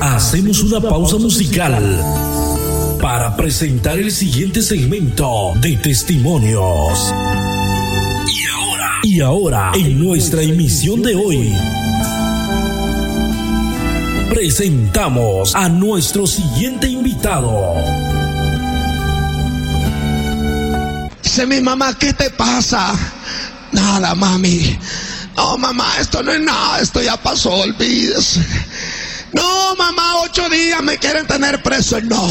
hacemos una pausa musical para presentar el siguiente segmento de testimonios. Y ahora, en nuestra emisión de hoy, presentamos a nuestro siguiente invitado. Dice mi mamá, ¿qué te pasa? Nada, mami. No, mamá, esto no es nada, esto ya pasó, olvídese. No, mamá, 8 días me quieren tener preso. No.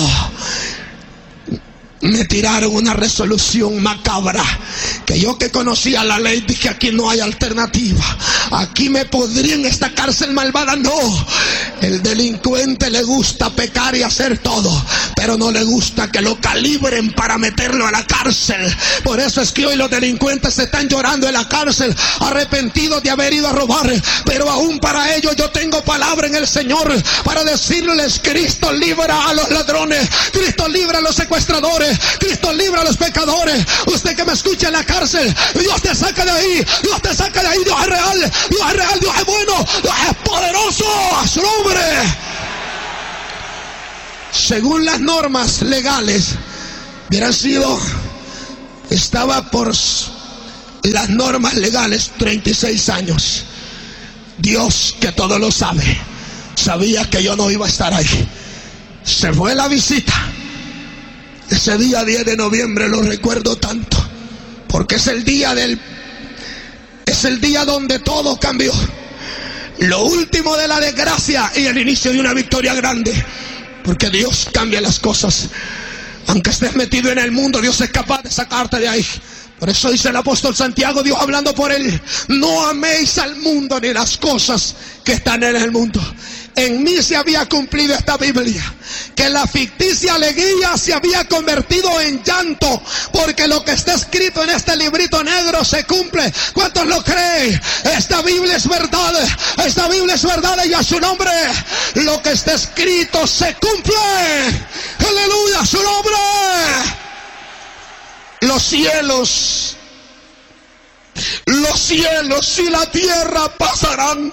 Me tiraron una resolución macabra, que yo que conocía la ley dije, aquí no hay alternativa, aquí me podría en esta cárcel malvada. No, el delincuente le gusta pecar y hacer todo, pero no le gusta que lo calibren para meterlo a la cárcel. Por eso es que hoy los delincuentes están llorando en la cárcel, arrepentidos de haber ido a robar. Pero aún para ellos yo tengo palabra en el Señor para decirles: Cristo libra a los ladrones, Cristo libra a los secuestradores, Cristo libra a los pecadores. Usted que me escucha en la cárcel, Dios te saca de ahí, Dios te saca de ahí. Dios es real, Dios es real, Dios es bueno, Dios es poderoso. A su nombre. Según las normas legales, hubieran sido, estaba por las normas legales 36 años. Dios, que todo lo sabe, sabía que yo no iba a estar ahí. Se fue la visita. Ese día 10 de noviembre lo recuerdo tanto, porque es el día donde todo cambió. Lo último de la desgracia y el inicio de una victoria grande, porque Dios cambia las cosas. Aunque estés metido en el mundo, Dios es capaz de sacarte de ahí. Por eso dice el apóstol Santiago, Dios hablando por él: no améis al mundo ni las cosas que están en el mundo. En mí se había cumplido esta Biblia, que la ficticia alegría se había convertido en llanto, porque lo que está escrito en este librito negro se cumple. ¿Cuántos lo creen? Esta Biblia es verdad, esta Biblia es verdad, y a su nombre lo que está escrito se cumple. Aleluya, a su nombre. Los cielos y la tierra pasarán,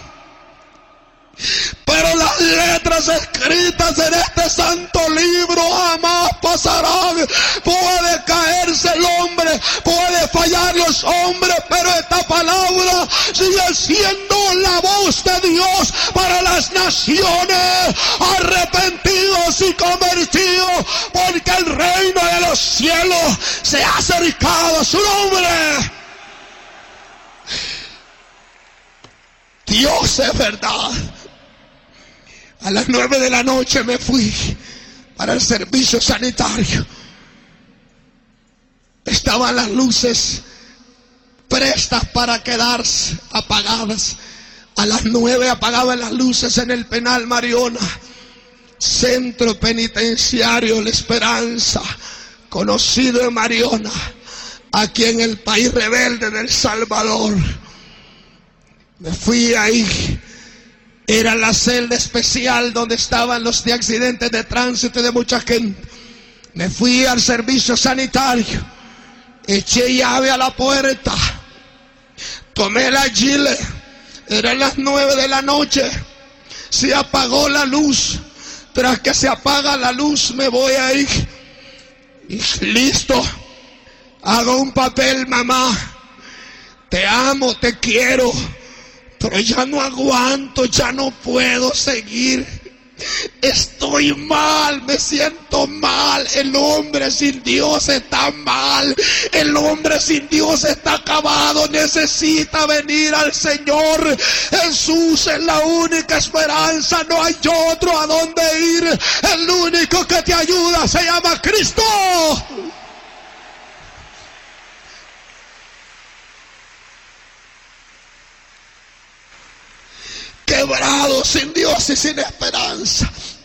pero las letras escritas en este santo libro jamás pasarán. Puede caerse el hombre, puede fallar los hombres, pero esta palabra sigue siendo la voz de Dios para las naciones, arrepentidos y convertidos, porque el reino de los cielos se ha acercado. A su nombre. Dios es verdad. A las 9 de la noche me fui para el servicio sanitario. Estaban las luces prestas para quedarse apagadas. A las 9 apagaban las luces en el penal Mariona, centro penitenciario La Esperanza, conocido en Mariona, aquí en el país rebelde del Salvador. Me fui ahí. Era la celda especial donde estaban los de accidentes de tránsito y de mucha gente. Me fui al servicio sanitario, eché llave a la puerta, tomé la gile. Eran las 9 de la noche, se apagó la luz. Tras que se apaga la luz me voy ahí y listo, hago un papel: mamá, te amo, te quiero, pero ya no aguanto, ya no puedo seguir. Estoy mal, me siento mal. El hombre sin Dios está mal. El hombre sin Dios está acabado. Necesita venir al Señor. Jesús es la única esperanza. No hay otro a dónde ir. El único que te ayuda se llama Cristo. Quebrado, sin Dios y sin esperanza,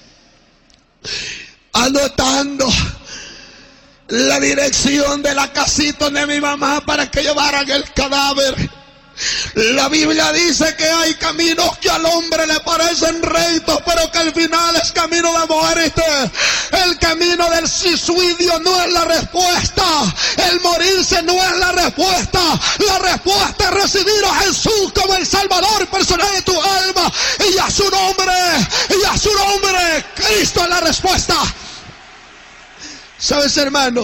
anotando la dirección de la casita de mi mamá para que llevaran el cadáver. La Biblia dice que hay caminos que al hombre le parecen rectos, pero que al final es camino de muerte. El camino del suicidio no es la respuesta. El morirse no es la respuesta. La respuesta es recibir a Jesús como el Salvador personal de tu alma. Y a su nombre, y aleluya, su nombre. Cristo es la respuesta. ¿Sabes, hermano?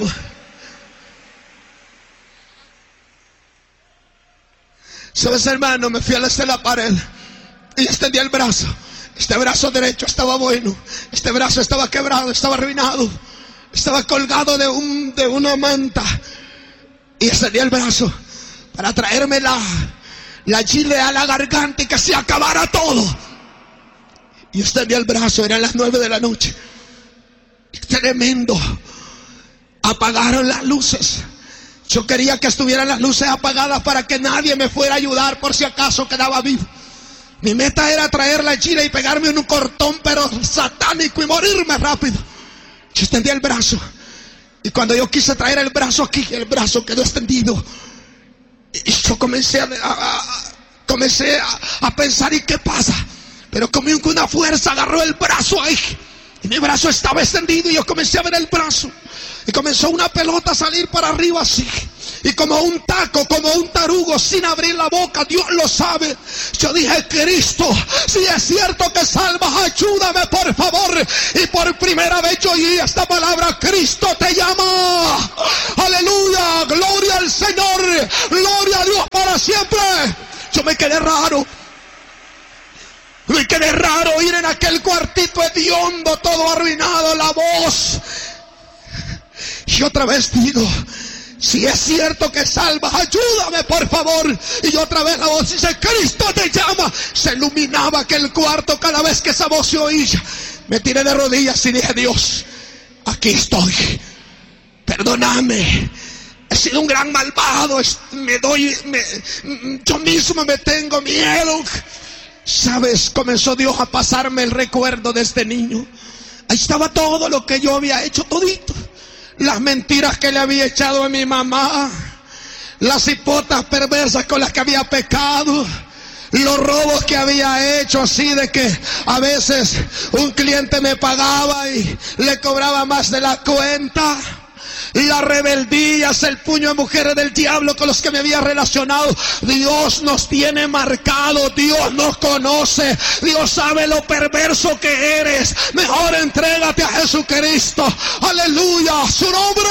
¿Sabes, hermano? Me fui hasta la pared y extendí el brazo. Este brazo derecho estaba bueno, este brazo estaba quebrado, estaba arruinado, estaba colgado de una manta. Y extendí el brazo para traerme la chile a la garganta y que se acabara todo. Y extendí el brazo, eran las 9 de la noche. Tremendo. Apagaron las luces. Yo quería que estuvieran las luces apagadas para que nadie me fuera a ayudar por si acaso quedaba vivo. Mi meta era traer la chile y pegarme en un cortón, pero satánico, y morirme rápido. Yo extendí el brazo. Y cuando yo quise traer el brazo aquí, el brazo quedó extendido. Y yo comencé a pensar, ¿y qué pasa? Pero como una fuerza agarró el brazo ahí. Y mi brazo estaba extendido y yo comencé a ver el brazo. Y comenzó una pelota a salir para arriba así. Y como un taco, como un tarugo, sin abrir la boca, Dios lo sabe. Yo dije, Cristo, si es cierto que salvas, ayúdame por favor. Y por primera vez yo oí esta palabra: Cristo te llama. Aleluya, gloria al Señor, gloria a Dios para siempre. Yo me quedé raro. Me quedé raro ir en aquel cuartito hediondo, todo arruinado, la voz. Y otra vez digo, si es cierto que salvas, ayúdame por favor. Y otra vez la voz dice: Cristo te llama. Se iluminaba aquel cuarto cada vez que esa voz se oía. Me tiré de rodillas y dije: Dios, aquí estoy, perdóname. He sido un gran malvado. Yo mismo me tengo miedo. ¿Sabes? Comenzó Dios a pasarme el recuerdo de este niño. Ahí estaba todo lo que yo había hecho, todito. Las mentiras que le había echado a mi mamá, las hipotas perversas con las que había pecado, los robos que había hecho, así de que a veces un cliente me pagaba y le cobraba más de la cuenta. Las rebeldías, el puño de mujeres del diablo con los que me había relacionado. Dios nos tiene marcado, Dios nos conoce, Dios sabe lo perverso que eres. Mejor entrégate a Jesucristo. Aleluya, su nombre.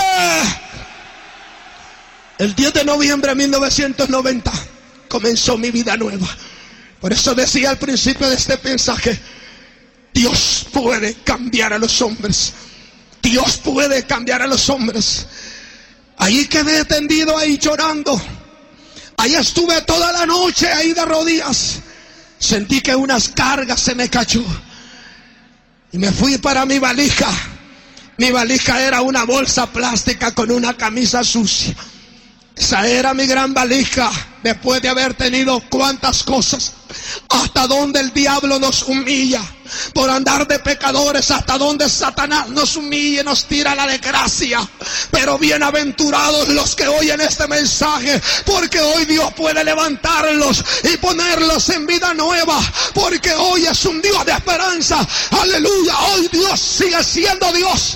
El 10 de noviembre de 1990 comenzó mi vida nueva. Por eso decía al principio de este mensaje: Dios puede cambiar a los hombres. Dios puede cambiar a los hombres. Ahí quedé tendido, ahí llorando. Ahí estuve toda la noche, ahí de rodillas. Sentí que unas cargas se me cayó. Y me fui para mi valija. Mi valija era una bolsa plástica con una camisa sucia. Esa era mi gran valija. Después de haber tenido cuantas cosas. Hasta donde el diablo nos humilla por andar de pecadores, hasta donde Satanás nos humilla y nos tira la desgracia. Pero bienaventurados los que oyen este mensaje, porque hoy Dios puede levantarlos y ponerlos en vida nueva, porque hoy es un Dios de esperanza. Aleluya, hoy Dios sigue siendo Dios.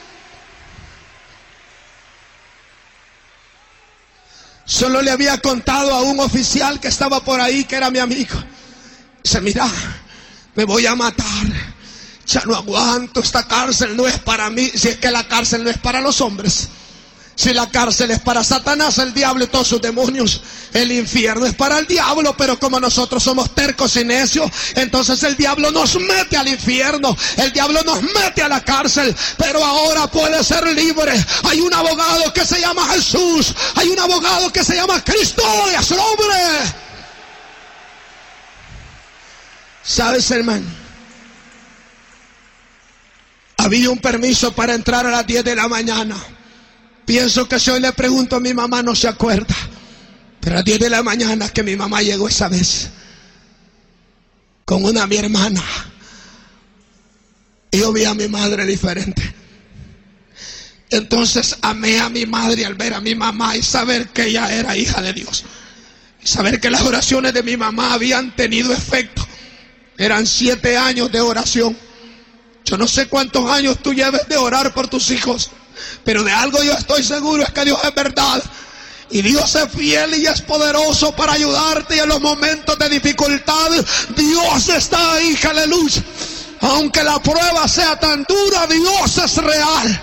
Solo le había contado a un oficial que estaba por ahí, que era mi amigo. Dice: mira, me voy a matar. Ya no aguanto, esta cárcel no es para mí. Si es que la cárcel no es para los hombres. Si la cárcel es para Satanás, el diablo y todos sus demonios, el infierno es para el diablo. Pero como nosotros somos tercos y necios, entonces el diablo nos mete al infierno, el diablo nos mete a la cárcel. Pero ahora puede ser libre. Hay un abogado que se llama Jesús, hay un abogado que se llama Cristo, y a su nombre. ¿Sabes, hermano? Había un permiso para entrar a las 10 de la mañana. Pienso que si hoy le pregunto a mi mamá no se acuerda. Pero a las 10 de la mañana que mi mamá llegó esa vez con mi hermana. Y yo vi a mi madre diferente. Entonces amé a mi madre al ver a mi mamá y saber que ella era hija de Dios. Y saber que las oraciones de mi mamá habían tenido efecto. Eran 7 años de oración. Yo no sé cuántos años tú lleves de orar por tus hijos, pero de algo yo estoy seguro, es que Dios es verdad. Y Dios es fiel y es poderoso para ayudarte. Y en los momentos de dificultad Dios está ahí, aleluya. Aunque la prueba sea tan dura, Dios es real.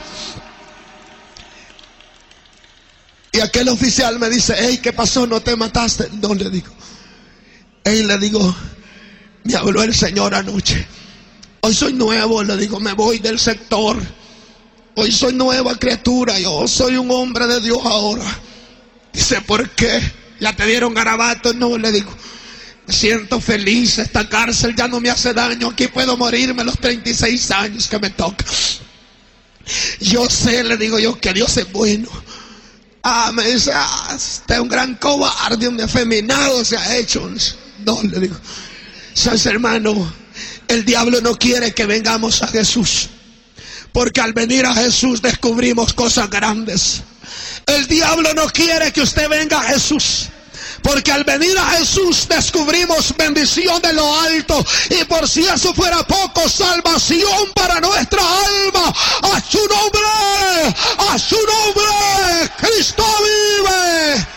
Y aquel oficial me dice: hey, ¿qué pasó? ¿No te mataste? No, le digo. Hey, le digo, me habló el Señor anoche. Hoy soy nuevo, le digo, me voy del sector. Hoy soy nueva criatura, yo soy un hombre de Dios ahora. Dice: ¿por qué? ¿Ya te dieron garabatos? No, le digo, me siento feliz, esta cárcel ya no me hace daño, aquí puedo morirme a los 36 años que me toca. Yo sé, le digo yo, que Dios es bueno. Me dice: usted es un gran cobarde, un afeminado se ha hecho. No, le digo, ¿sabes, hermano? El diablo no quiere que vengamos a Jesús, porque al venir a Jesús descubrimos cosas grandes. El diablo no quiere que usted venga a Jesús, porque al venir a Jesús descubrimos bendición de lo alto. Y por si eso fuera poco, salvación para nuestra alma. A su nombre, a su nombre, Cristo vive.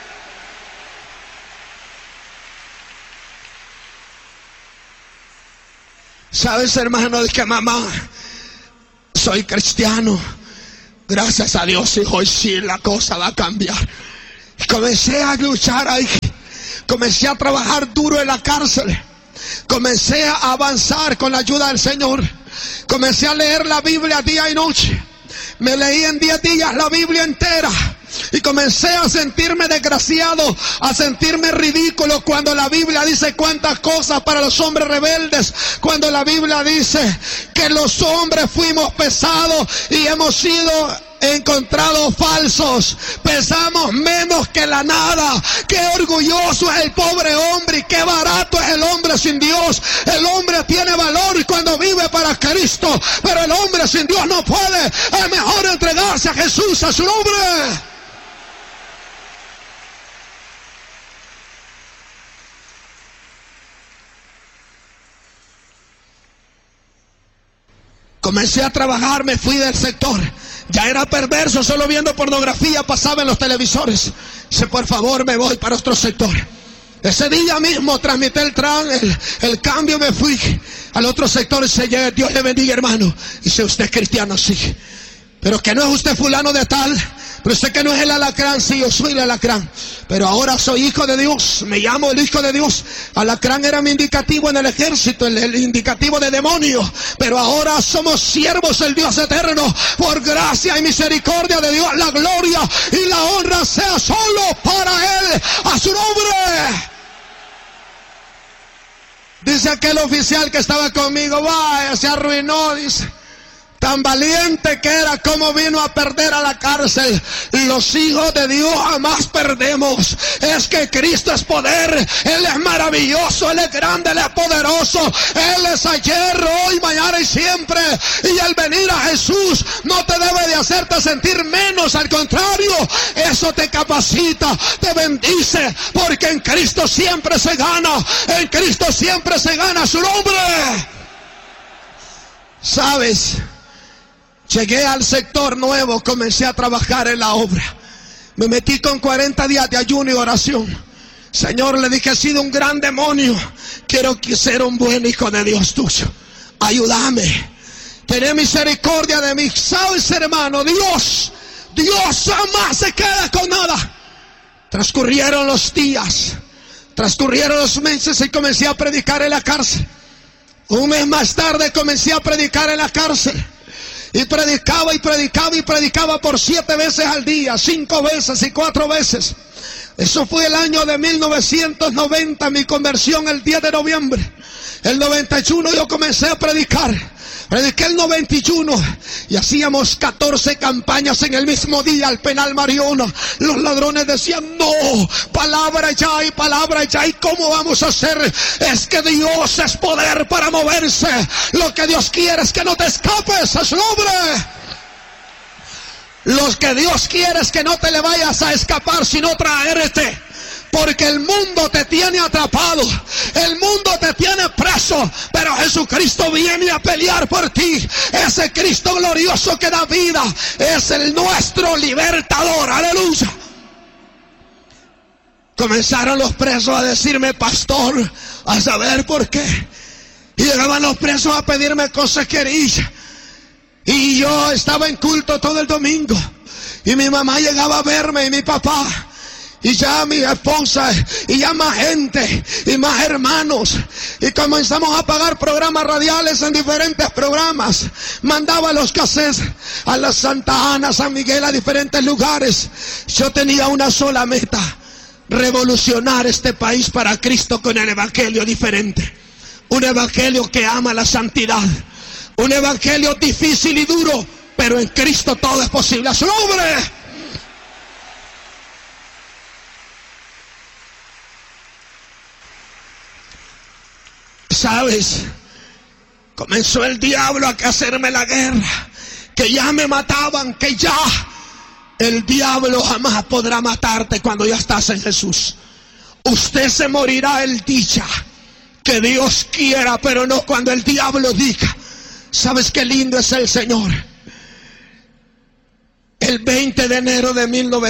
¿Sabes, hermano? De que mamá, soy cristiano. Gracias a Dios, hijo, y sí, la cosa va a cambiar. Comencé a luchar ahí. Comencé a trabajar duro en la cárcel. Comencé a avanzar con la ayuda del Señor. Comencé a leer la Biblia día y noche. Me leí en 10 días la Biblia entera. Y comencé a sentirme desgraciado, a sentirme ridículo, cuando la Biblia dice cuántas cosas para los hombres rebeldes. Cuando la Biblia dice que los hombres fuimos pesados y hemos sido encontrados falsos. Pesamos menos que la nada. Qué orgulloso es el pobre hombre y qué barato es el hombre sin Dios. El hombre tiene valor cuando vive para Cristo, pero el hombre sin Dios no puede. Es mejor entregarse a Jesús, a su nombre. Comencé a trabajar, me fui del sector. Ya era perverso, solo viendo pornografía pasaba en los televisores. Dice: por favor, me voy para otro sector. Ese día mismo transmití el cambio, me fui al otro sector. Dice: Dios le bendiga, hermano. Dice: usted es cristiano, sí, pero que no es usted fulano de tal. Pero usted que no es el alacrán. Sí, yo soy el alacrán, pero ahora soy hijo de Dios. Me llamo el hijo de Dios. Alacrán era mi indicativo en el ejército, el indicativo de demonio. Pero ahora somos siervos del Dios eterno. Por gracia y misericordia de Dios, la gloria y la honra sea solo para Él. A su nombre. Dice aquel oficial que estaba conmigo: vaya, se arruinó, dice. Tan valiente que era, como vino a perder a la cárcel. Los hijos de Dios jamás perdemos. Es que Cristo es poder. Él es maravilloso, Él es grande, Él es poderoso. Él es ayer, hoy, mañana y siempre. Y al venir a Jesús no te debe de hacerte sentir menos. Al contrario, eso te capacita, te bendice. Porque en Cristo siempre se gana. En Cristo siempre se gana. Su nombre. ¿Sabes? Llegué al sector nuevo, comencé a trabajar en la obra. Me metí con 40 días de ayuno y oración. Señor, le dije: he sido un gran demonio. Quiero ser un buen hijo de Dios tuyo. Ayúdame. Ten misericordia de mí. ¿Sabes, hermano? Dios jamás se queda con nada. Transcurrieron los días, transcurrieron los meses y comencé a predicar en la cárcel. Un mes más tarde comencé a predicar en la cárcel. Y predicaba y predicaba y predicaba por 7 veces al día, 5 veces y 4 veces. Eso fue el año de 1990, mi conversión el 10 de noviembre. El 91 yo comencé a predicar. Prediqué el 91 y hacíamos 14 campañas en el mismo día al penal Mariona. Los ladrones decían: no, palabra ya y palabra ya. ¿Y cómo vamos a hacer? Es que Dios es poder para moverse. Lo que Dios quiere es que no te escapes, a su nombre. Lo que Dios quiere es que no te le vayas a escapar, sino traerte. Porque el mundo te tiene atrapado, el mundo te tiene preso, pero Jesucristo viene a pelear por ti. Ese Cristo glorioso que da vida es el nuestro libertador. Aleluya. Comenzaron los presos a decirme: pastor, a saber por qué. Y llegaban los presos a pedirme consejería. Y yo estaba en culto todo el domingo. Y mi mamá llegaba a verme y mi papá. Y ya mi esposa, y ya más gente, y más hermanos. Y comenzamos a pagar programas radiales en diferentes programas. Mandaba los cassettes a la Santa Ana, San Miguel, a diferentes lugares. Yo tenía una sola meta: revolucionar este país para Cristo con el evangelio diferente. Un evangelio que ama la santidad. Un evangelio difícil y duro, pero en Cristo todo es posible. ¡A su nombre! ¿Sabes? Comenzó el diablo a hacerme la guerra. Que ya me mataban, que ya. El diablo jamás podrá matarte cuando ya estás en Jesús. Usted se morirá el día que Dios quiera, pero no cuando el diablo diga. ¿Sabes qué lindo es el Señor? El 20 de enero de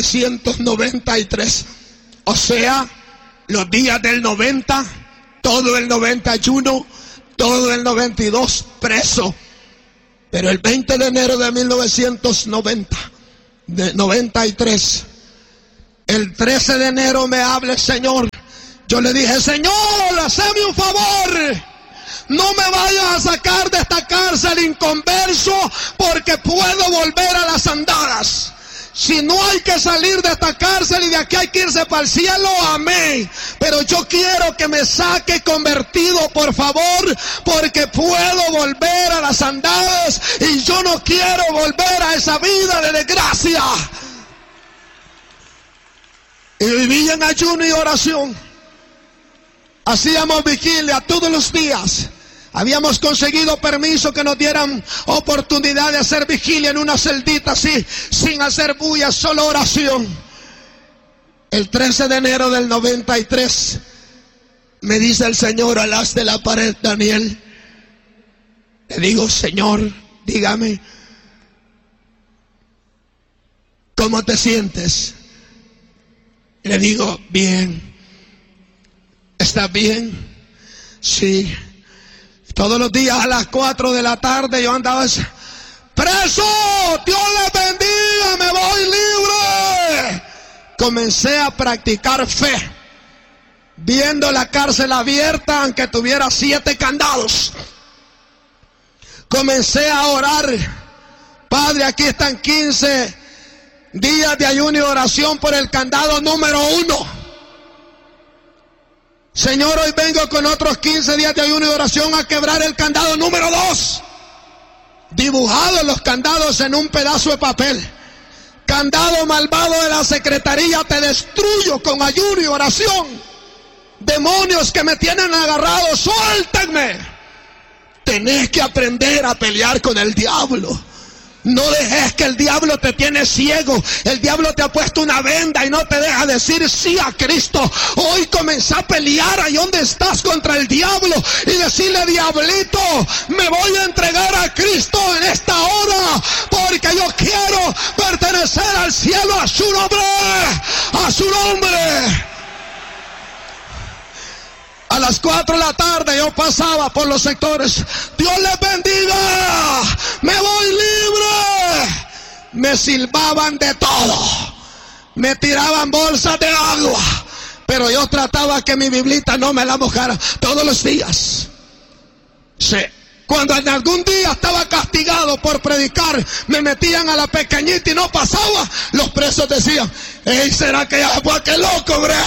1993, o sea, los días del 90, todo el 91, todo el 92 preso. Pero el 20 de enero de 1993, el 13 de enero me habla el Señor. Yo le dije: Señor, hazme un favor. No me vayas a sacar de esta cárcel inconverso, porque puedo volver a las andadas. Si no hay que salir de esta cárcel y de aquí hay que irse para el cielo, amén. Pero yo quiero que me saque convertido, por favor, porque puedo volver a las andadas y yo no quiero volver a esa vida de desgracia. Y viví en ayuno y oración. Hacíamos vigilia todos los días. Habíamos conseguido permiso que nos dieran oportunidad de hacer vigilia en una celdita así, sin hacer bulla, solo oración. El 13 de enero del 93, me dice el Señor al haz de la pared: Daniel. Le digo: Señor, dígame, ¿cómo te sientes? Le digo: bien. ¿Estás bien? Sí. Todos los días a las 4 de la tarde yo andaba: preso, Dios les bendiga, me voy libre. Comencé a practicar fe, viendo la cárcel abierta aunque tuviera 7 candados. Comencé a orar: Padre, aquí están 15 días de ayuno y oración por el candado número 1. Señor, hoy vengo con otros 15 días de ayuno y oración a quebrar el candado número 2. Dibujados los candados en un pedazo de papel. Candado malvado de la secretaría, te destruyo con ayuno y oración. Demonios que me tienen agarrado, suéltenme. Tenés que aprender a pelear con el diablo. No dejes que el diablo te tiene ciego. El diablo te ha puesto una venda y no te deja decir sí a Cristo. Hoy comenzá a pelear ahí donde estás contra el diablo y decirle: diablito, me voy a entregar a Cristo en esta hora, porque yo quiero pertenecer al cielo, a su nombre, a su nombre. A las 4 de la tarde yo pasaba por los sectores: Dios les bendiga, me voy libre. Me silbaban de todo, me tiraban bolsas de agua, pero yo trataba que mi biblita no me la mojara todos los días. Sí. Cuando en algún día estaba castigado por predicar, me metían a la pequeñita y no pasaba, los presos decían: ¡ey, será que ya fue aquel loco, bre!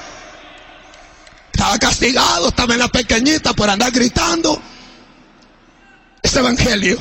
Estaba castigado, estaba en la pequeñita por andar gritando. Este evangelio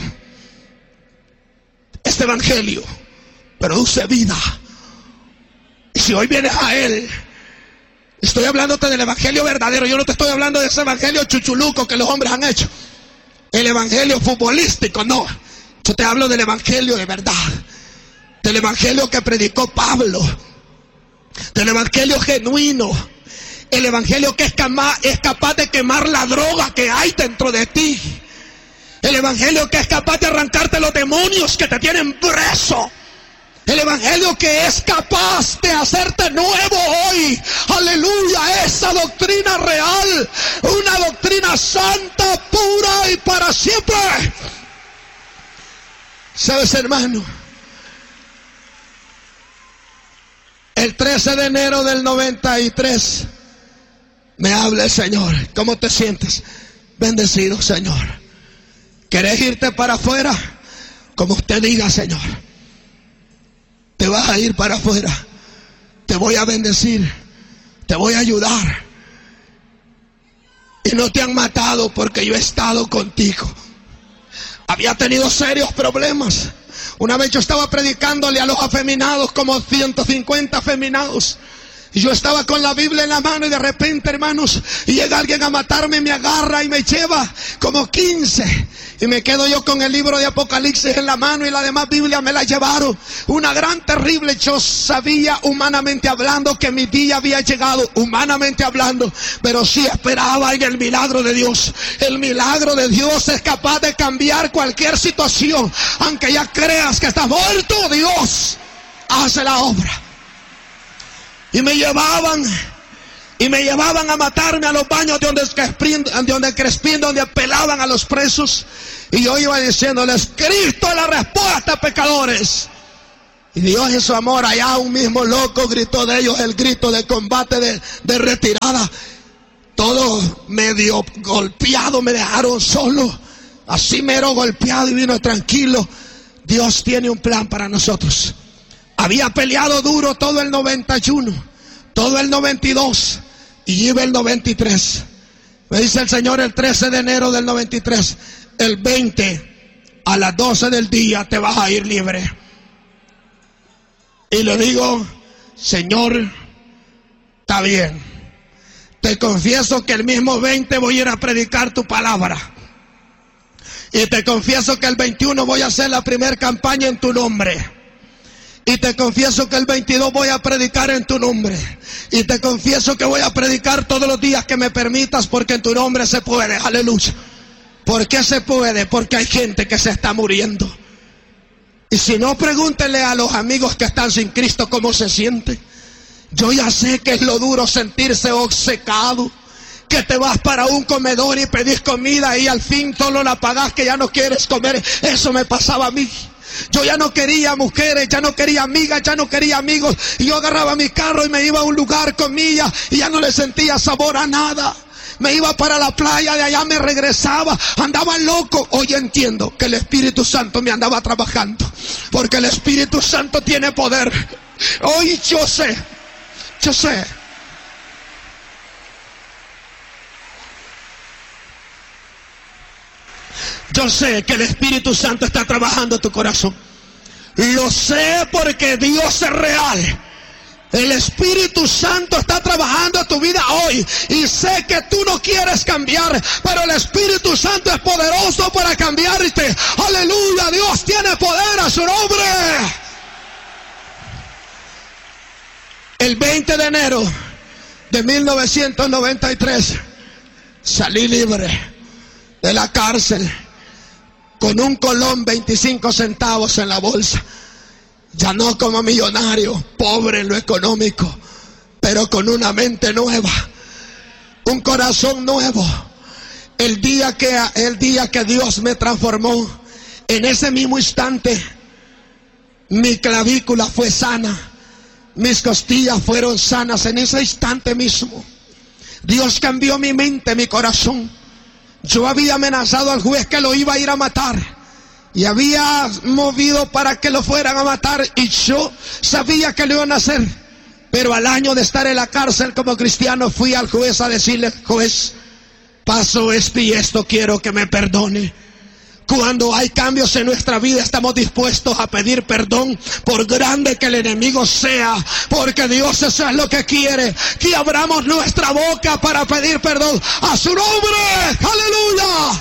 produce vida. Y si hoy vienes a él, estoy hablándote del evangelio verdadero. Yo no te estoy hablando de ese evangelio chuchuluco que los hombres han hecho, el evangelio futbolístico, no. Yo te hablo del evangelio de verdad, del evangelio que predicó Pablo, del evangelio genuino, el evangelio que es capaz de quemar la droga que hay dentro de ti, el evangelio que es capaz de arrancarte los demonios que te tienen preso, El evangelio que es capaz de hacerte nuevo hoy. Aleluya, esa doctrina real, una doctrina santa, pura y para siempre. ¿Sabes, hermano? El 13 de enero del 93 me habla el Señor. ¿Cómo te sientes? Bendecido, Señor. ¿Querés irte para afuera? Como usted diga, Señor. Te vas a ir para afuera. Te voy a bendecir. Te voy a ayudar. Y no te han matado porque yo he estado contigo. Había tenido serios problemas. Una vez yo estaba predicándole a los afeminados, como 150 afeminados. Y yo estaba con la Biblia en la mano y de repente, hermanos, y llega alguien a matarme, me agarra y me lleva como 15. Y me quedo yo con el libro de Apocalipsis en la mano y la demás Biblia me la llevaron. Una gran terrible, yo sabía humanamente hablando que mi día había llegado, humanamente hablando, pero sí esperaba en el milagro de Dios. El milagro de Dios es capaz de cambiar cualquier situación. Aunque ya creas que estás muerto, Dios hace la obra. Y me llevaban a matarme a los baños donde Crespín, donde apelaban a los presos. Y yo iba diciéndoles: Cristo es la respuesta, pecadores. Y Dios en su amor, allá un mismo loco gritó de ellos el grito de combate, de retirada. Todo medio golpeado, me dejaron solo, así mero golpeado, y vino tranquilo. Dios tiene un plan para nosotros. Había peleado duro todo el 91, todo el 92 y iba el 93. Me dice el Señor el 13 de enero del 93, el 20 a las 12 del día te vas a ir libre. Y le digo: Señor, está bien. Te confieso que el mismo 20 voy a ir a predicar tu palabra. Y te confieso que el 21 voy a hacer la primera campaña en tu nombre. Y te confieso que el 22 voy a predicar en tu nombre. Y te confieso que voy a predicar todos los días que me permitas, porque en tu nombre se puede. Aleluya. ¿Por qué se puede? Porque hay gente que se está muriendo. Y si no, pregúntenle a los amigos que están sin Cristo cómo se siente. Yo ya sé que es lo duro sentirse obcecado, que te vas para un comedor y pedís comida y al fin solo la pagás, que ya no quieres comer. Eso me pasaba a mí. Yo ya no quería mujeres, ya no quería amigas, ya no quería amigos. Y yo agarraba mi carro y me iba a un lugar con millas y ya no le sentía sabor a nada. Me iba para la playa, de allá me regresaba, andaba loco. Hoy entiendo que el Espíritu Santo me andaba trabajando, porque el Espíritu Santo tiene poder. Hoy yo sé. Yo sé que el Espíritu Santo está trabajando tu corazón. Lo sé porque Dios es real. El Espíritu Santo está trabajando tu vida hoy. Y sé que tú no quieres cambiar, pero el Espíritu Santo es poderoso para cambiarte. Aleluya, Dios tiene poder a su nombre. El 20 de enero de 1993 salí libre de la cárcel con un colón 25 centavos en la bolsa. Ya no como millonario, pobre en lo económico, pero con una mente nueva, un corazón nuevo. El día que Dios me transformó, en ese mismo instante mi clavícula fue sana, mis costillas fueron sanas en ese instante mismo. Dios cambió mi mente, mi corazón. Yo había amenazado al juez que lo iba a ir a matar y había movido para que lo fueran a matar, y yo sabía que lo iban a hacer. Pero al año de estar en la cárcel como cristiano, fui al juez a decirle: juez, pasó esto y esto, quiero que me perdone. Cuando hay cambios en nuestra vida, estamos dispuestos a pedir perdón, por grande que el enemigo sea, porque Dios eso es lo que quiere, que abramos nuestra boca para pedir perdón a su nombre. ¡Aleluya!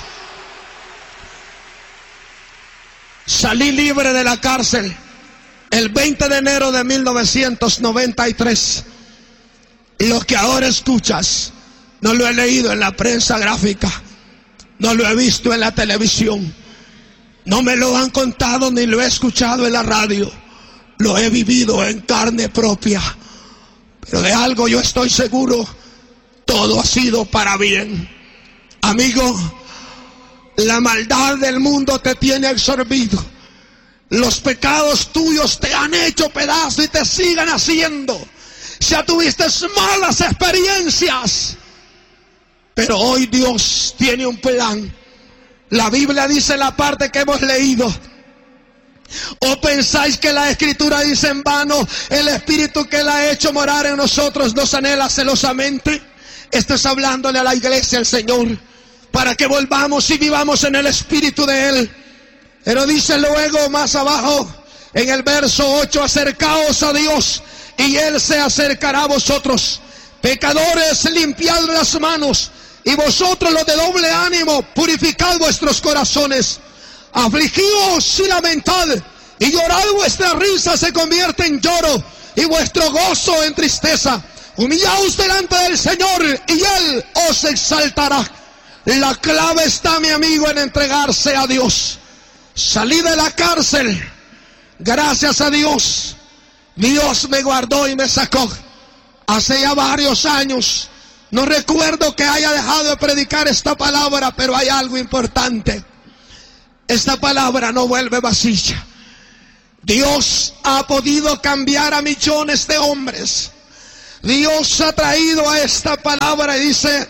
Salí libre de la cárcel el 20 de enero de 1993. Y lo que ahora escuchas, no lo he leído en la prensa gráfica, no lo he visto en la televisión, no me lo han contado ni lo he escuchado en la radio. lo he vivido en carne propia. Pero de algo yo estoy seguro, todo ha sido para bien. Amigo, la maldad del mundo te tiene absorbido. Los pecados tuyos te han hecho pedazos y te siguen haciendo. Ya tuviste malas experiencias, pero hoy Dios tiene un plan. La Biblia dice la parte que hemos leído: ¿o pensáis que la Escritura dice en vano, el Espíritu que Él ha hecho morar en nosotros nos anhela celosamente? Esto es hablándole a la iglesia el Señor, para que volvamos y vivamos en el Espíritu de Él. Pero dice luego más abajo, en el verso 8, acercaos a Dios y Él se acercará a vosotros. Pecadores, limpiad las manos, y vosotros los de doble ánimo, purificad vuestros corazones. Afligíos y lamentad, y llorad, vuestra risa se convierte en lloro, y vuestro gozo en tristeza. Humillaos delante del Señor, y Él os exaltará. La clave está, mi amigo, en entregarse a Dios. Salí de la cárcel, gracias a Dios. Dios me guardó y me sacó. Hace ya varios años, no recuerdo que haya dejado de predicar esta palabra, pero hay algo importante. Esta palabra no vuelve vacía. Dios ha podido cambiar a millones de hombres. Dios ha traído a esta palabra y dice: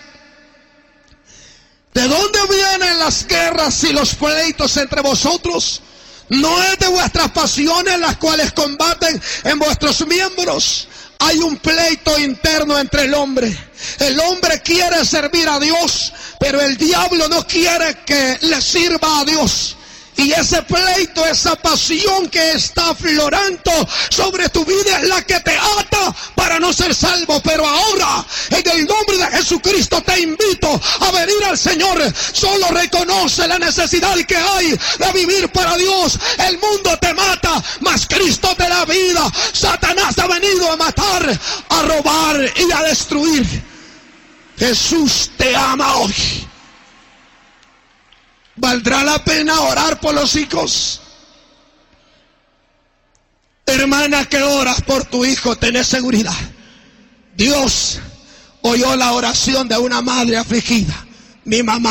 ¿de dónde vienen las guerras y los pleitos entre vosotros? ¿No es de vuestras pasiones las cuales combaten en vuestros miembros? Hay un pleito interno entre el hombre. El hombre quiere servir a Dios, pero el diablo no quiere que le sirva a Dios. Y ese pleito, esa pasión que está aflorando sobre tu vida es la que te ata para no ser salvo. Pero ahora, en el nombre de Jesucristo, te invito a venir al Señor. Solo reconoce la necesidad que hay de vivir para Dios. El mundo te mata, mas Cristo te da vida. Satanás ha venido a matar, a robar y a destruir. Jesús te ama hoy. ¿Valdrá la pena orar por los hijos? Hermana que oras por tu hijo, tenés seguridad. Dios oyó la oración de una madre afligida, mi mamá.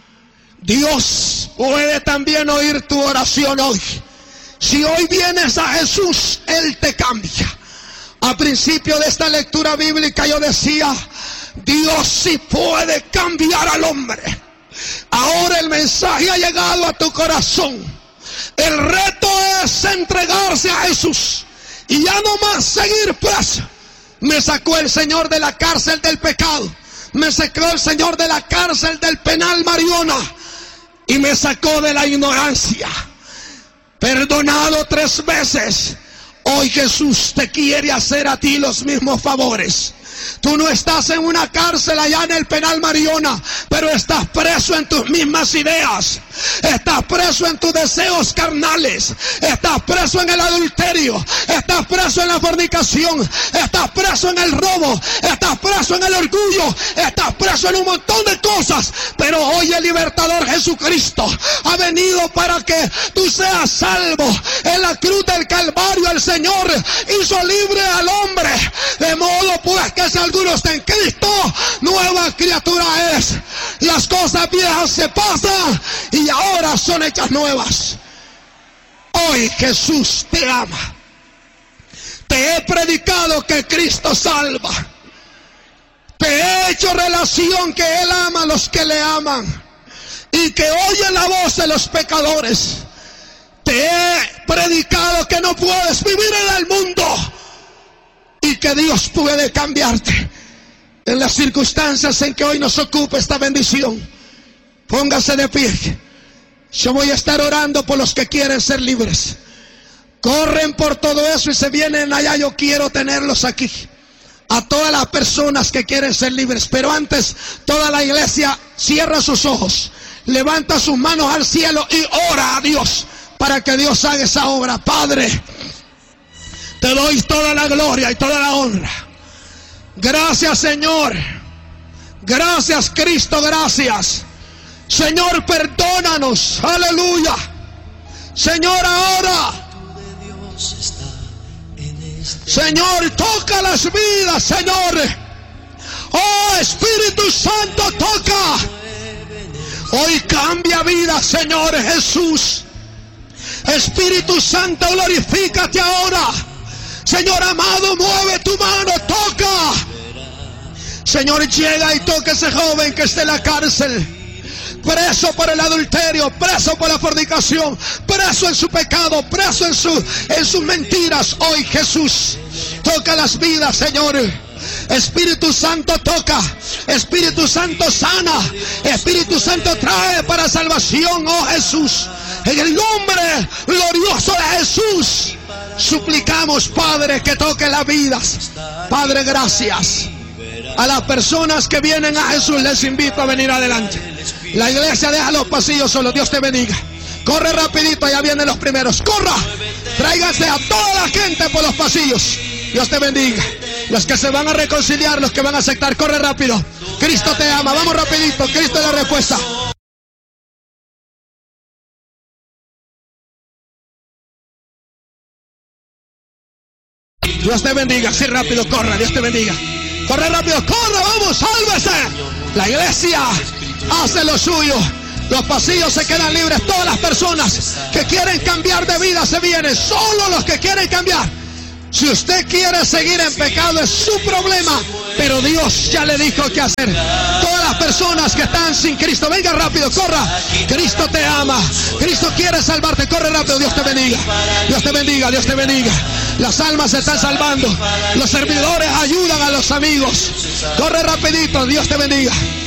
Dios puede también oír tu oración hoy. Si hoy vienes a Jesús, Él te cambia. A principio de esta lectura bíblica yo decía, Dios sí puede cambiar al hombre. Ahora el mensaje ha llegado a tu corazón. El reto es entregarse a Jesús y ya no más seguir preso. Me sacó el Señor de la cárcel del pecado. Me sacó el Señor de la cárcel del penal Mariona. Y me sacó de la ignorancia. Perdonado 3 veces. Hoy Jesús te quiere hacer a ti los mismos favores. Tú no estás en una cárcel allá en el penal Mariona, pero estás preso en tus mismas ideas. Estás preso en tus deseos carnales. Estás preso en el adulterio. Estás preso en la fornicación. Estás preso en el robo. Estás preso en el orgullo. Estás preso en un montón de cosas. Pero hoy el libertador Jesucristo ha venido para que tú seas salvo. En la cruz del Calvario el Señor hizo libre al hombre. De modo pues que si alguno está en Cristo, nueva criatura es. Las cosas viejas se pasan y ahora son hechas nuevas. Hoy Jesús te ama. Te he predicado que Cristo salva. Te he hecho relación que Él ama a los que le aman y que oyen la voz de los pecadores. Te he predicado que no puedes vivir en el mundo y que Dios puede cambiarte. En las circunstancias en que hoy nos ocupa esta bendición, póngase de pie. Yo voy a estar orando por los que quieren ser libres. Corren por todo eso y se vienen allá. Yo quiero tenerlos aquí. A todas las personas que quieren ser libres. Pero antes, toda la iglesia cierra sus ojos, levanta sus manos al cielo y ora a Dios para que Dios haga esa obra. Padre, te doy toda la gloria y toda la honra. Gracias, Señor. Gracias, Cristo, gracias. Señor, perdónanos. Aleluya. Señor, ahora Señor, toca las vidas, Señor. Oh, Espíritu Santo, toca. Hoy cambia vida, Señor Jesús. Espíritu Santo, glorifícate ahora. Señor amado, mueve tu mano, toca. Señor, llega y toca a ese joven que está en la cárcel, preso por el adulterio, preso por la fornicación, preso en su pecado, preso en sus mentiras. Hoy, Jesús, toca las vidas, Señor. Espíritu Santo, toca. Espíritu Santo, sana. Espíritu Santo, trae para salvación, oh Jesús. En el nombre glorioso de Jesús suplicamos, Padre, que toque las vidas. Padre, gracias. A las personas que vienen a Jesús les invito a venir adelante. La iglesia deja los pasillos solos. Dios te bendiga. Corre rapidito, ya vienen los primeros. Corra. Tráigase a toda la gente por los pasillos. Dios te bendiga. Los que se van a reconciliar, los que van a aceptar, corre rápido. Cristo te ama. Vamos rapidito. Cristo es la respuesta. Dios te bendiga. Sí, rápido, corra. Dios te bendiga. Corre rápido, corre, vamos, sálvese. La iglesia hace lo suyo. Los pasillos se quedan libres. Todas las personas que quieren cambiar de vida se vienen. Solo los que quieren cambiar. Si usted quiere seguir en pecado es su problema, pero Dios ya le dijo qué hacer. Todas las personas que están sin Cristo, venga rápido, corra. Cristo te ama. Cristo quiere salvarte. Corre rápido. Dios te bendiga. Dios te bendiga. Dios te bendiga. Las almas se están salvando. Los servidores ayudan a los amigos. Corre rapidito. Dios te bendiga.